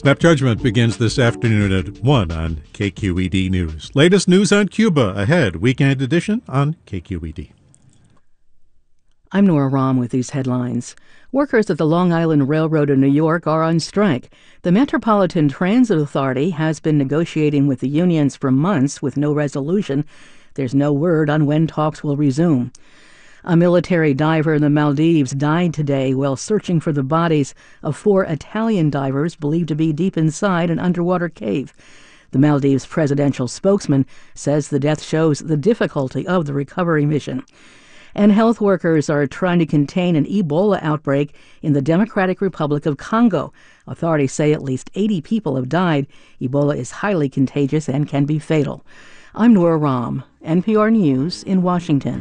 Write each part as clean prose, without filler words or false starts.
Snap Judgment begins this afternoon at 1 on KQED News. Latest news on Cuba ahead, weekend edition on KQED. I'm Nora Rahm with these headlines. Workers at the Long Island Railroad in New York are on strike. The Metropolitan Transit Authority has been negotiating with the unions for months with no resolution. There's no word on when talks will resume. A military diver in the Maldives died today while searching for the bodies of 4 Italian divers believed to be deep inside an underwater cave. The Maldives presidential spokesman says the death shows the difficulty of the recovery mission. And health workers are trying to contain an Ebola outbreak in the Democratic Republic of Congo. Authorities say at least 80 people have died. Ebola is highly contagious and can be fatal. I'm Nora Rahm, NPR News in Washington.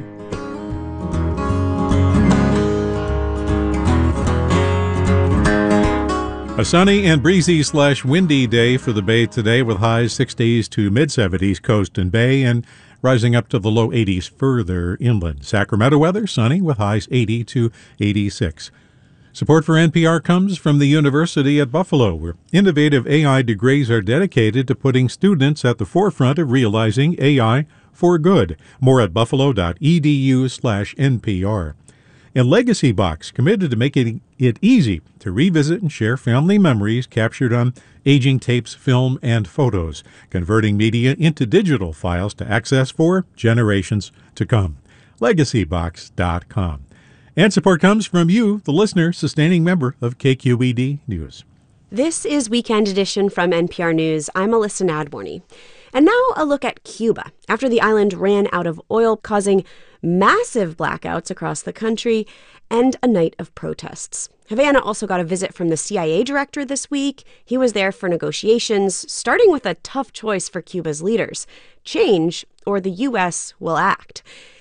A sunny and breezy/windy day for the Bay today with highs 60s to mid-70s coast and bay and rising up to the low 80s further inland. Sacramento weather, sunny with highs 80 to 86. Support for NPR comes from the University at Buffalo, where innovative AI degrees are dedicated to putting students at the forefront of realizing AI for good. More at buffalo.edu/NPR. And Legacy Box, committed to making it easy to revisit and share family memories captured on aging tapes, film, and photos, converting media into digital files to access for generations to come. LegacyBox.com. And support comes from you, the listener, sustaining member of KQED News. This is Weekend Edition from NPR News. I'm Alyssa Nadworny. And now a look at Cuba. After the island ran out of oil, causing massive blackouts across the country and a night of protests. Havana also got a visit from the CIA director this week. He was there for negotiations, starting with a tough choice for Cuba's leaders: change or the U.S. will act.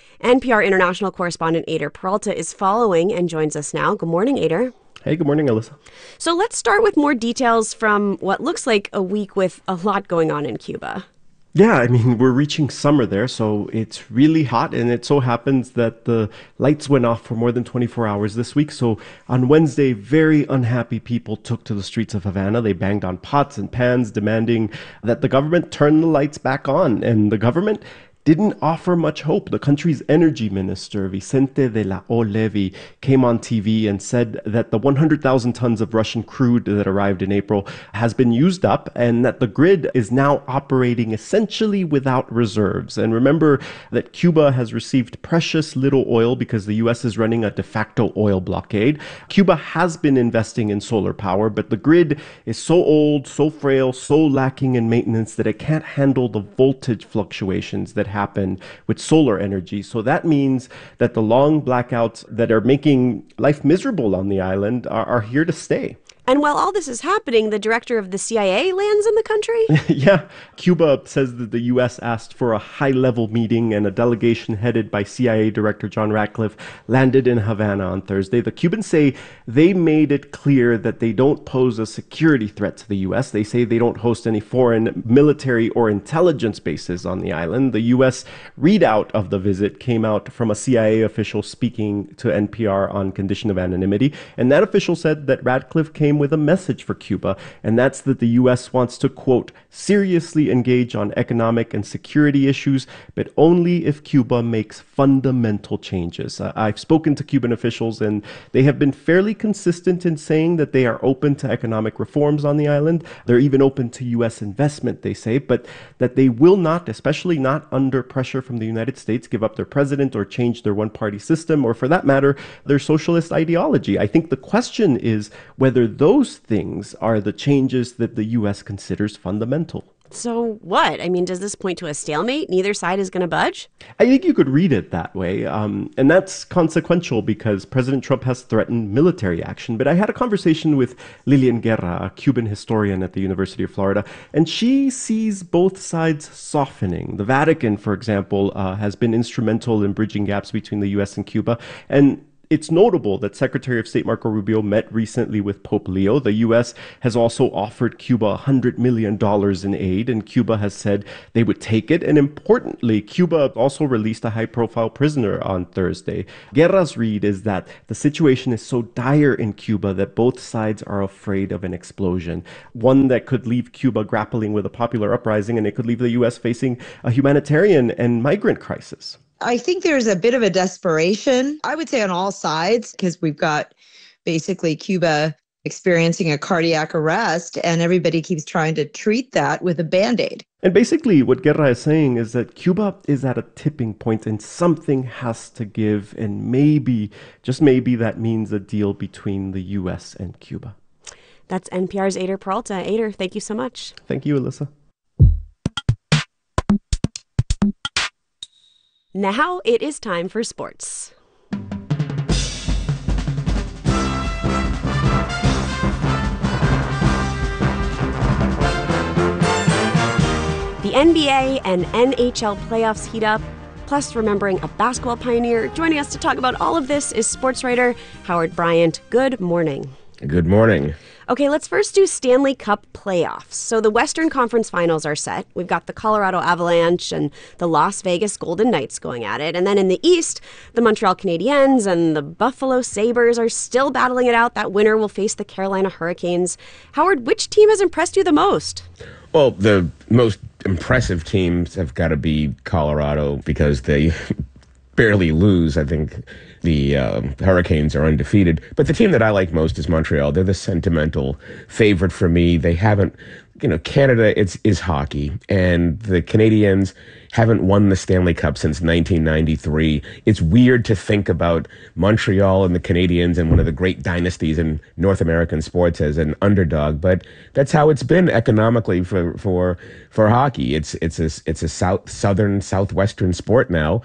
NPR international correspondent Eyder Peralta is following and joins us now. Good morning, Eyder. Hey, good morning, Alyssa. So let's start with more details from what looks like a week with a lot going on in Cuba. Yeah, I mean, we're reaching summer there, so it's really hot, and it so happens that the lights went off for more than 24 hours this week. So on Wednesday, very unhappy people took to the streets of Havana. They banged on pots and pans, demanding that the government turn the lights back on, and the government didn't offer much hope. The country's energy minister, Vicente de la O Levy, came on TV and said that the 100,000 tons of Russian crude that arrived in April has been used up and that the grid is now operating essentially without reserves. And remember that Cuba has received precious little oil because the U.S. is running a de facto oil blockade. Cuba has been investing in solar power, but the grid is so old, so frail, so lacking in maintenance that it can't handle the voltage fluctuations that happen with solar energy. So that means that the long blackouts that are making life miserable on the island are here to stay. And while all this is happening, the director of the CIA lands in the country? Yeah, Cuba says that the U.S. asked for a high-level meeting, and a delegation headed by CIA Director John Ratcliffe landed in Havana on Thursday. The Cubans say they made it clear that they don't pose a security threat to the U.S. They say they don't host any foreign military or intelligence bases on the island. The U.S. readout of the visit came out from a CIA official speaking to NPR on condition of anonymity, and that official said that Ratcliffe came with a message for Cuba, and that's that the U.S. wants to, quote, seriously engage on economic and security issues, but only if Cuba makes fundamental changes. I've spoken to Cuban officials, and they have been fairly consistent in saying that they are open to economic reforms on the island. They're even open to U.S. investment, they say, but that they will not, especially not under pressure from the United States, give up their president or change their one-party system, or for that matter, their socialist ideology. I think the question is whether those things are the changes that the U.S. considers fundamental. So what? I mean, does this point to a stalemate? Neither side is going to budge? I think you could read it that way. And that's consequential because President Trump has threatened military action. But I had a conversation with Lilian Guerra, a Cuban historian at the University of Florida, and she sees both sides softening. The Vatican, for example, has been instrumental in bridging gaps between the U.S. and Cuba. And It's notable that Secretary of State Marco Rubio met recently with Pope Leo. The U.S. has also offered Cuba $100 million in aid, and Cuba has said they would take it. And importantly, Cuba also released a high-profile prisoner on Thursday. Guerra's read is that the situation is so dire in Cuba that both sides are afraid of an explosion, one that could leave Cuba grappling with a popular uprising, and it could leave the U.S. facing a humanitarian and migrant crisis. I think there's a bit of a desperation, I would say, on all sides, because we've got basically Cuba experiencing a cardiac arrest, and everybody keeps trying to treat that with a Band-Aid. And basically what Guerra is saying is that Cuba is at a tipping point and something has to give, and maybe, just maybe, that means a deal between the U.S. and Cuba. That's NPR's Eyder Peralta. Eyder, thank you so much. Thank you, Alyssa. Now it is time for sports. The NBA and NHL playoffs heat up. Plus, remembering a basketball pioneer. Joining us to talk about all of this is sports writer Howard Bryant. Good morning. Good morning. Okay, let's first do Stanley Cup playoffs. So the Western Conference Finals are set. We've got the Colorado Avalanche and the Las Vegas Golden Knights going at it. And then in the East, the Montreal Canadiens and the Buffalo Sabres are still battling it out. That winner will face the Carolina Hurricanes. Howard, which team has impressed you the most? Well, the most impressive teams have got to be Colorado because they barely lose. I think the Hurricanes are undefeated. But the team that I like most is Montreal. They're the sentimental favorite for me. They haven't, Canada is hockey, and the Canadiens haven't won the Stanley Cup since 1993. It's weird to think about Montreal and the Canadiens and one of the great dynasties in North American sports as an underdog, but that's how it's been economically for hockey. It's a southwestern sport now,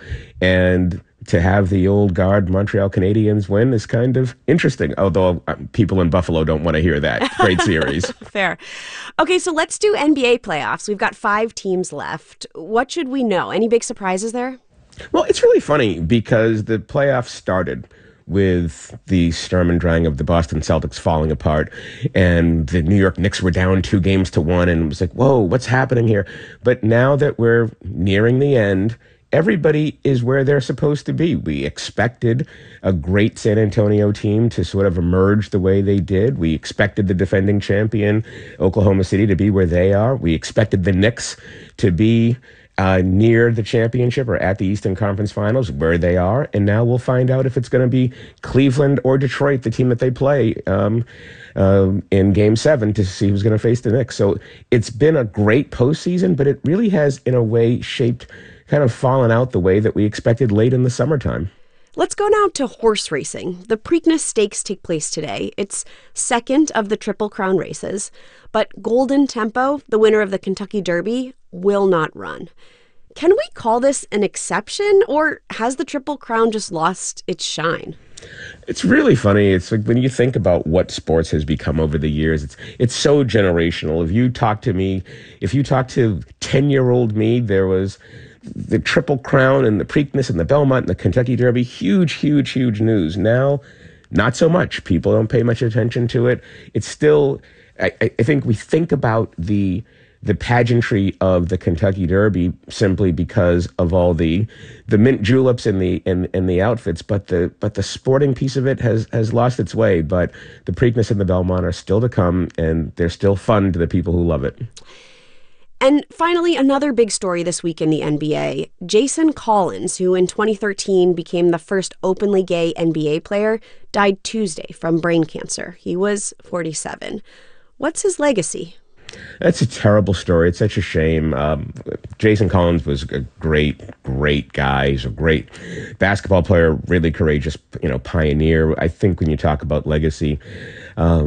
and to have the old guard Montreal Canadiens win is kind of interesting, although people in Buffalo don't want to hear that. Great series. Fair. Okay, so let's do NBA playoffs. We've got 5 teams left. What should we know? Any big surprises there? Well, it's really funny because the playoffs started with the Sturm and Drang of the Boston Celtics falling apart, and the New York Knicks were down 2-1, and it was like, whoa, what's happening here? But now that we're nearing the end, everybody is where they're supposed to be. We expected a great San Antonio team to sort of emerge the way they did. We expected the defending champion, Oklahoma City, to be where they are. We expected the Knicks to be near the championship or at the Eastern Conference Finals, where they are. And now we'll find out if it's going to be Cleveland or Detroit, the team that they play in Game 7, to see who's going to face the Knicks. So it's been a great postseason, but it really has, in a way, kind of fallen out the way that we expected late in the summertime. Let's go now to horse racing. The Preakness Stakes take place today. It's second of the Triple Crown races, but Golden Tempo, the winner of the Kentucky Derby, will not run. Can we call this an exception, or has the Triple Crown just lost its shine? It's really funny. It's like when you think about what sports has become over the years, it's so generational. If you talk to 10-year-old me, there was the Triple Crown and the Preakness and the Belmont and the Kentucky Derby, huge news. Now, not so much. People don't pay much attention to it. It's still, I think we think about the pageantry of the Kentucky Derby simply because of all the mint juleps and the outfits, but the sporting piece of it has lost its way. But the Preakness and the Belmont are still to come, and they're still fun to the people who love it. And finally, another big story this week in the NBA. Jason Collins, who in 2013 became the first openly gay NBA player, died Tuesday from brain cancer. He was 47. What's his legacy? That's a terrible story. It's such a shame. Jason Collins was a great guy. He's a great basketball player, really courageous, pioneer. I think when you talk about legacy,